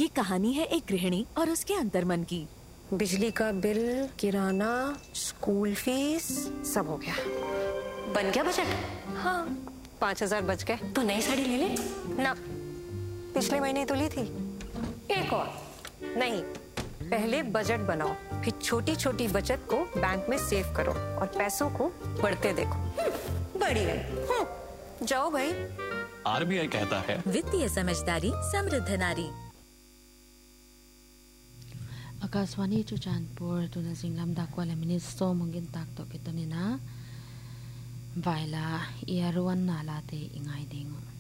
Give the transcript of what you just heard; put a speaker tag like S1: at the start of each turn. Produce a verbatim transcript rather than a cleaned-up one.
S1: ये कहानी है एक गृहिणी और उसके अंतर्मन की।
S2: बिजली का बिल, किराना, स्कूल फीस सब हो गया।
S3: बन गया बजट?
S2: हाँ, पाँच हजार बच गए।
S3: तो नई साड़ी ले ले
S2: ना, पिछले महीने तो ली थी।
S3: एक और
S2: नहीं, पहले बजट बनाओ, फिर छोटी छोटी बचत को बैंक में सेव करो और पैसों को बढ़ते देखो।
S3: बड़ी गई।
S2: जाओ भाई।
S4: आरबीआई कहता है
S1: वित्तीय समझदारी समृद्ध नारी।
S5: आकाशवाणी चुचानपुर तुना सिंगलाम दाक्वाले मिनिट सो मंगिन ताक तो कितने ना बाइला इयारुवन नालाते इंगाई देंगो